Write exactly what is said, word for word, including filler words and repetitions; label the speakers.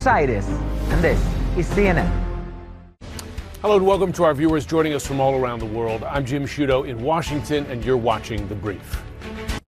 Speaker 1: Aires, and this is C N N.
Speaker 2: Hello and welcome to our viewers joining us from all around the world. I'm Jim Sciutto in Washington, and you're watching The Brief.